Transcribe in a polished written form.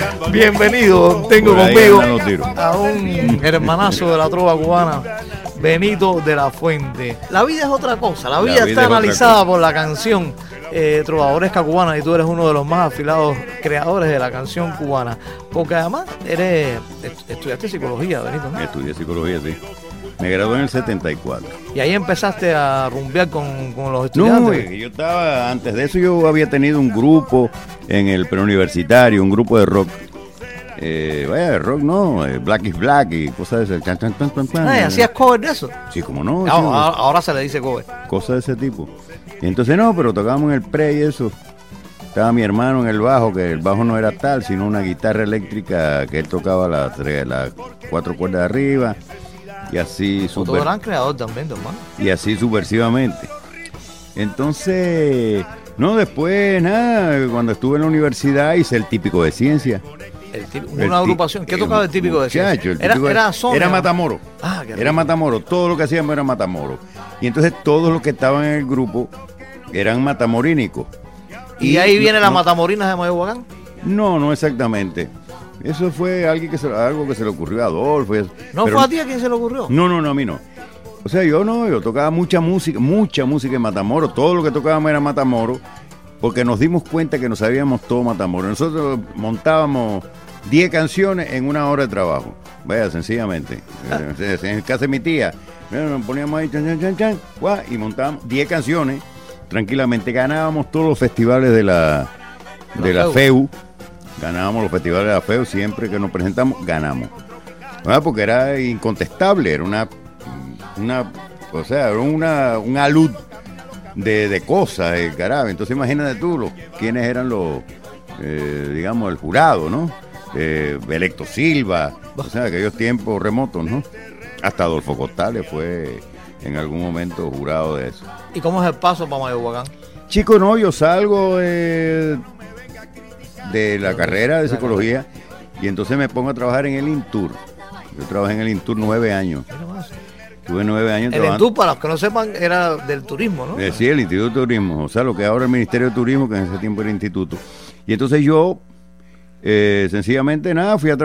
Bienvenido, tengo conmigo a un hermanazo de la trova cubana, Benito de la Fuente. La vida es otra cosa, la vida está analizada por la canción trovadoresca cubana, y tú eres uno de los más afilados creadores de la canción cubana, porque además estudiaste psicología, Benito, ¿no? Estudié psicología, sí. Me gradué en el 74. Y ahí empezaste a rumbear con los estudiantes. No, yo estaba, antes de eso yo había tenido un grupo en el preuniversitario, un grupo de rock. Rock no, Black is Black y cosas de ese. ¿Hacías cover de eso? Sí, como no. Ahora se le dice cover. Cosas de ese tipo. Y entonces no, pero tocábamos en el pre y eso. Estaba mi hermano en el bajo, que el bajo no era tal, sino una guitarra eléctrica que él tocaba las 4 cuerdas de arriba. Y así Otro gran creador también, tu hermano. Y así subversivamente. Entonces, no, después, nada, cuando estuve en la universidad hice el típico de ciencia. Una agrupación. ¿Qué tocaba el típico de ciencia? Era Matamoro. Era Matamoro. Todo lo que hacíamos era Matamoro. Y entonces todos los que estaban en el grupo eran matamorínicos. ¿Y ahí viene la matamorina de Mayohuacán? No exactamente. Eso fue algo que se le ocurrió a Adolfo. ¿No fue a ti a quien se le ocurrió? No, a mí no. O sea, yo tocaba mucha música en Matamoros. Todo lo que tocábamos era Matamoros, porque nos dimos cuenta que no sabíamos todo Matamoros. Nosotros montábamos 10 canciones en una hora de trabajo. Vaya, sencillamente. En casa de mi tía, nos poníamos ahí, y montábamos 10 canciones. Tranquilamente ganábamos todos los festivales de la FEU. Ganábamos los festivales de la FEU, siempre que nos presentamos, ganamos. Porque era incontestable, era una alud de cosas, carajo. Entonces imagínate tú quiénes eran digamos, el jurado, ¿no? Electo Silva, o sea, aquellos tiempos remotos, ¿no? Hasta Adolfo Costales fue en algún momento jurado de eso. ¿Y cómo es el paso para Mayohuacán? Chico, no, yo salgo de la carrera de psicología y entonces me pongo a trabajar en el INTUR. Yo trabajé en el INTUR 9 años. Tuve 9 años trabajando. El INTUR, para los que no sepan, era del turismo, ¿no? Sí, el Instituto de Turismo, o sea, lo que ahora es el Ministerio de Turismo, que en ese tiempo era instituto. Y entonces yo, sencillamente, nada, fui a trabajar